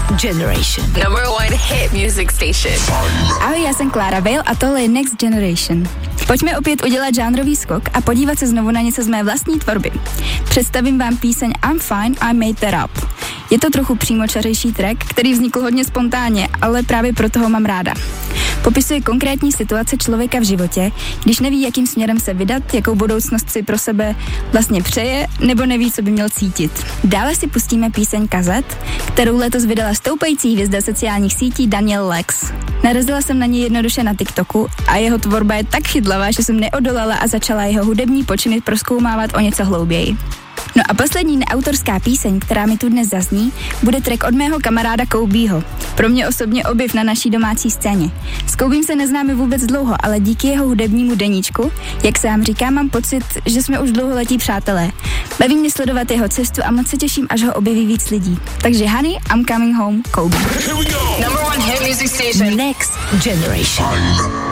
Generation. Number 1 hit music station. Ahoj, já jsem Clara Vale a tohle je Next Generation. Pojďme opět udělat žánrový skok a podívat se znovu na něco z mé vlastní tvorby. Představím vám píseň I'm Fine, I Made That Up. Je to trochu přímočařejší track, který vznikl hodně spontánně, ale právě proto ho mám ráda. Popisuje konkrétní situace člověka v životě, když neví, jakým směrem se vydat, jakou budoucnost si pro sebe vlastně přeje, nebo neví, co by měl cítit. Dále si pustíme píseň Kazet, kterou letos vydala stoupající hvězda sociálních sítí Daniel Lex. Narazila jsem na něj jednoduše na TikToku a jeho tvorba je tak chytlavá, že jsem neodolala a začala jeho hudební počiny prozkoumávat o něco hlouběji. No a poslední neautorská píseň, která mi tu dnes zazní, bude track od mého kamaráda Koubího. Pro mě osobně objev na naší domácí scéně. S Koubím se neznáme vůbec dlouho, ale díky jeho hudebnímu deníčku, jak sám říká, mám pocit, že jsme už dlouholetí přátelé. Baví mě sledovat jeho cestu a moc se těším, až ho objeví víc lidí. Takže honey, I'm coming home, Koubí. Number 1 hit music station. Next Generation.